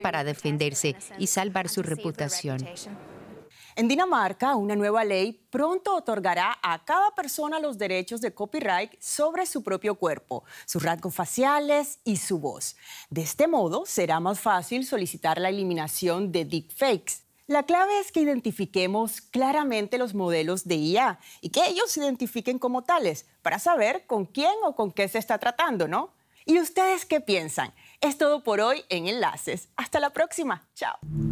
para defenderse y salvar su reputación. En Dinamarca, una nueva ley pronto otorgará a cada persona los derechos de copyright sobre su propio cuerpo, sus rasgos faciales y su voz. De este modo, será más fácil solicitar la eliminación de deepfakes. La clave es que identifiquemos claramente los modelos de IA y que ellos se identifiquen como tales para saber con quién o con qué se está tratando, ¿no? ¿Y ustedes qué piensan? Es todo por hoy en Enlaces. Hasta la próxima. Chao.